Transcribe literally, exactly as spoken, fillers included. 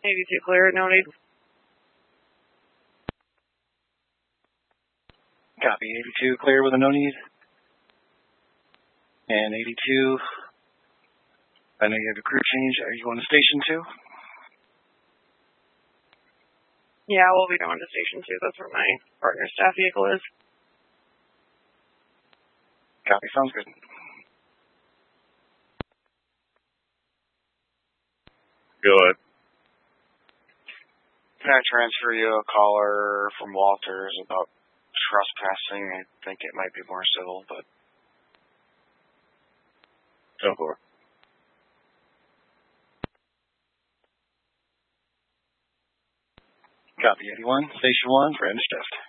eighty-two clear, no need. Copy, eighty-two clear with a no need. And eighty-two, I know you have a crew change. Are you on to station two? Yeah, we'll be going to station two. That's where my partner staff vehicle is. Copy, sounds good. Go ahead. Can I transfer you a caller from Walters about trespassing? I think it might be more civil, but... Go for it. Copy, eighty-one, station one, for end shift.